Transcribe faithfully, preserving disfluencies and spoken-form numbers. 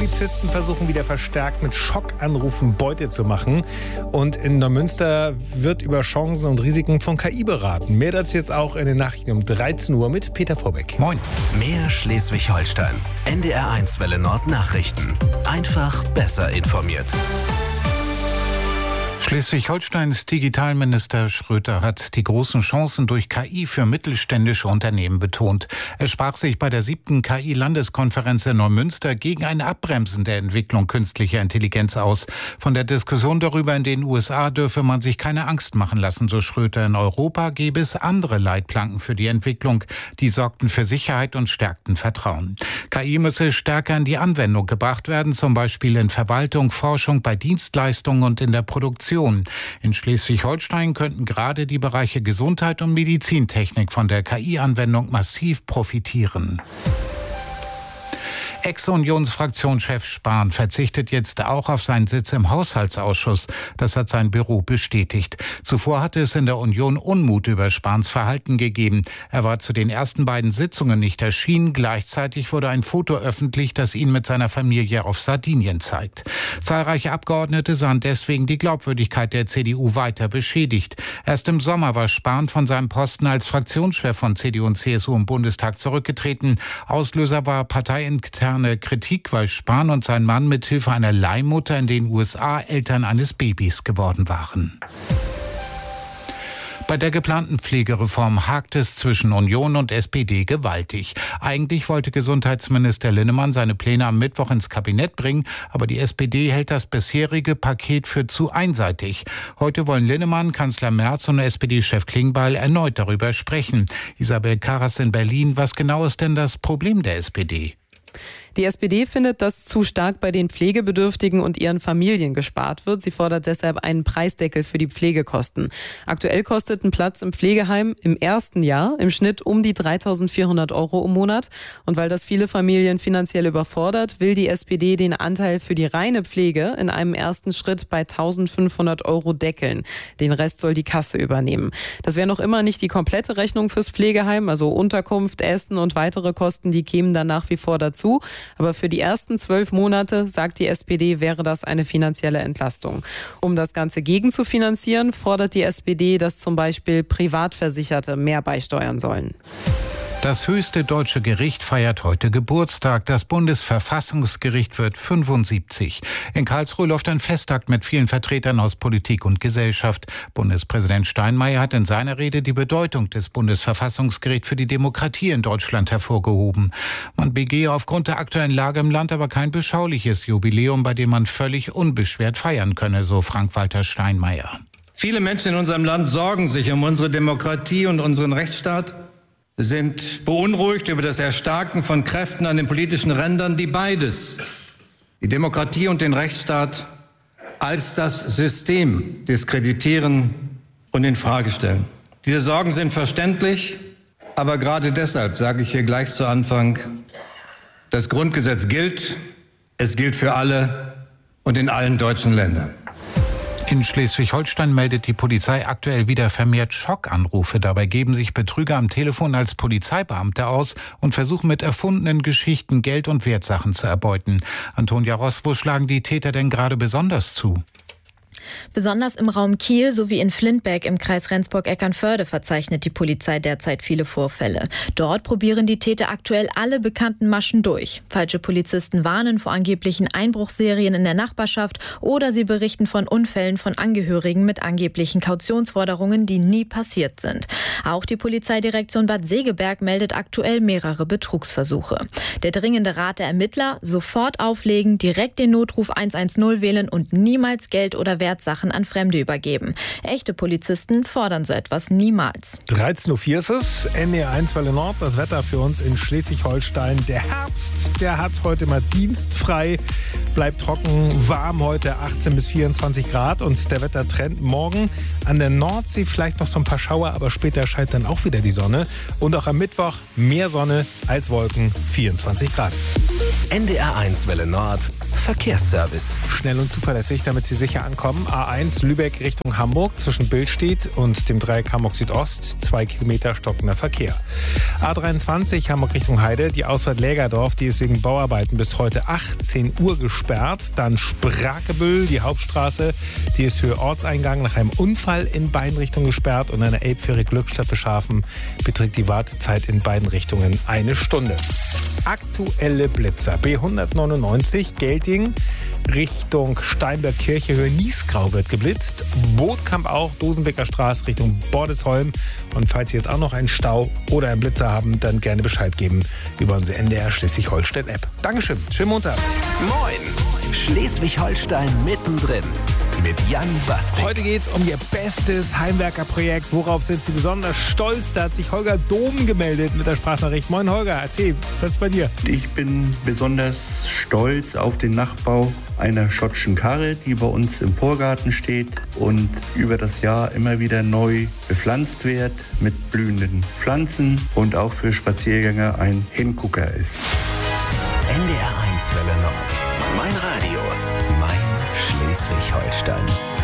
Polizisten versuchen wieder verstärkt mit Schockanrufen Beute zu machen. Und in Neumünster wird über Chancen und Risiken von K I beraten. Mehr dazu jetzt auch in den Nachrichten um dreizehn Uhr mit Peter Vorbeck. Moin. Mehr Schleswig-Holstein. N D R eins Welle Nord Nachrichten. Einfach besser informiert. Schleswig-Holsteins Digitalminister Schröter hat die großen Chancen durch K I für mittelständische Unternehmen betont. Er sprach sich bei der siebten K I-Landeskonferenz in Neumünster gegen ein Abbremsen der Entwicklung künstlicher Intelligenz aus. Von der Diskussion darüber in den U S A dürfe man sich keine Angst machen lassen, so Schröter. In Europa gäbe es andere Leitplanken für die Entwicklung. Die sorgten für Sicherheit und stärkten Vertrauen. K I müsse stärker in die Anwendung gebracht werden, zum Beispiel in Verwaltung, Forschung, bei Dienstleistungen und in der Produktion. In Schleswig-Holstein könnten gerade die Bereiche Gesundheit und Medizintechnik von der K I-Anwendung massiv profitieren. Ex-Unionsfraktionschef Spahn verzichtet jetzt auch auf seinen Sitz im Haushaltsausschuss. Das hat sein Büro bestätigt. Zuvor hatte es in der Union Unmut über Spahns Verhalten gegeben. Er war zu den ersten beiden Sitzungen nicht erschienen. Gleichzeitig wurde ein Foto öffentlich, das ihn mit seiner Familie auf Sardinien zeigt. Zahlreiche Abgeordnete sahen deswegen die Glaubwürdigkeit der C D U weiter beschädigt. Erst im Sommer war Spahn von seinem Posten als Fraktionschef von C D U und C S U im Bundestag zurückgetreten. Auslöser war parteiintern Kritik, weil Spahn und sein Mann mithilfe einer Leihmutter in den U S A Eltern eines Babys geworden waren. Bei der geplanten Pflegereform hakt es zwischen Union und S P D gewaltig. Eigentlich wollte Gesundheitsminister Linnemann seine Pläne am Mittwoch ins Kabinett bringen, aber die S P D hält das bisherige Paket für zu einseitig. Heute wollen Linnemann, Kanzler Merz und S P D-Chef Klingbeil erneut darüber sprechen. Isabel Karras in Berlin, was genau ist denn das Problem der S P D? Die S P D findet, dass zu stark bei den Pflegebedürftigen und ihren Familien gespart wird. Sie fordert deshalb einen Preisdeckel für die Pflegekosten. Aktuell kostet ein Platz im Pflegeheim im ersten Jahr im Schnitt um die dreitausendvierhundert Euro im Monat. Und weil das viele Familien finanziell überfordert, will die S P D den Anteil für die reine Pflege in einem ersten Schritt bei eintausendfünfhundert Euro deckeln. Den Rest soll die Kasse übernehmen. Das wäre noch immer nicht die komplette Rechnung fürs Pflegeheim, also Unterkunft, Essen und weitere Kosten, die kämen dann nach wie vor dazu. Aber für die ersten zwölf Monate, sagt die S P D, wäre das eine finanzielle Entlastung. Um das Ganze gegenzufinanzieren, fordert die S P D, dass zum Beispiel Privatversicherte mehr beisteuern sollen. Das höchste deutsche Gericht feiert heute Geburtstag. Das Bundesverfassungsgericht wird fünfundsiebzig. In Karlsruhe läuft ein Festtag mit vielen Vertretern aus Politik und Gesellschaft. Bundespräsident Steinmeier hat in seiner Rede die Bedeutung des Bundesverfassungsgerichts für die Demokratie in Deutschland hervorgehoben. Man begehe aufgrund der aktuellen Lage im Land aber kein beschauliches Jubiläum, bei dem man völlig unbeschwert feiern könne, so Frank-Walter Steinmeier. Viele Menschen in unserem Land sorgen sich um unsere Demokratie und unseren Rechtsstaat. Sie sind beunruhigt über das Erstarken von Kräften an den politischen Rändern, die beides, die Demokratie und den Rechtsstaat, als das System diskreditieren und in Frage stellen. Diese Sorgen sind verständlich, aber gerade deshalb sage ich hier gleich zu Anfang, das Grundgesetz gilt, es gilt für alle und in allen deutschen Ländern. In Schleswig-Holstein meldet die Polizei aktuell wieder vermehrt Schockanrufe. Dabei geben sich Betrüger am Telefon als Polizeibeamte aus und versuchen mit erfundenen Geschichten Geld und Wertsachen zu erbeuten. Antonia Ross, wo schlagen die Täter denn gerade besonders zu? Besonders im Raum Kiel sowie in Flintberg im Kreis Rendsburg-Eckernförde verzeichnet die Polizei derzeit viele Vorfälle. Dort probieren die Täter aktuell alle bekannten Maschen durch. Falsche Polizisten warnen vor angeblichen Einbruchsserien in der Nachbarschaft oder sie berichten von Unfällen von Angehörigen mit angeblichen Kautionsforderungen, die nie passiert sind. Auch die Polizeidirektion Bad Segeberg meldet aktuell mehrere Betrugsversuche. Der dringende Rat der Ermittler: sofort auflegen, direkt den Notruf eins eins null wählen und niemals Geld oder Wert Sachen an Fremde übergeben. Echte Polizisten fordern so etwas niemals. dreizehn Uhr vier ist es, N D R eins Welle Nord, das Wetter für uns in Schleswig-Holstein. Der Herbst, der hat heute mal dienstfrei, bleibt trocken, warm heute achtzehn bis vierundzwanzig Grad und der Wettertrend morgen an der Nordsee vielleicht noch so ein paar Schauer, aber später scheint dann auch wieder die Sonne und auch am Mittwoch mehr Sonne als Wolken, vierundzwanzig Grad. N D R eins Welle Nord. Verkehrsservice. Schnell und zuverlässig, damit Sie sicher ankommen. A eins Lübeck Richtung Hamburg zwischen Billstedt und dem Dreieck Hamburg Südost. Zwei Kilometer stockender Verkehr. A dreiundzwanzig Hamburg Richtung Heide. Die Ausfahrt Lägerdorf, die ist wegen Bauarbeiten bis heute achtzehn Uhr gesperrt. Dann Sprakebüll, die Hauptstraße. Die ist Höhe Ortseingang nach einem Unfall in beiden Richtungen gesperrt. Und eine Elbfähre Glückstadt Beschafen beträgt die Wartezeit in beiden Richtungen eine Stunde. Aktuelle Blitzer. B hundertneunundneunzig Gelting Richtung Steinberg-Kirche, Höhe Niesgrau wird geblitzt. Bootkamp auch, Dosenbecker Straße Richtung Bordesholm. Und falls Sie jetzt auch noch einen Stau oder einen Blitzer haben, dann gerne Bescheid geben über unsere N D R Schleswig-Holstein-App. Dankeschön, schönen Montag. Moin, Schleswig-Holstein mittendrin. Mit Jan Bastik. Heute geht es um Ihr bestes Heimwerkerprojekt. Worauf sind Sie besonders stolz? Da hat sich Holger Dom gemeldet mit der Sprachnachricht. Moin Holger, erzähl, was ist bei dir? Ich bin besonders stolz auf den Nachbau einer schottischen Karre, die bei uns im Vorgarten steht und über das Jahr immer wieder neu bepflanzt wird mit blühenden Pflanzen und auch für Spaziergänger ein Hingucker ist. N D R eins Welle Nord. Mein Radio. Mein Schleswig-Holstein.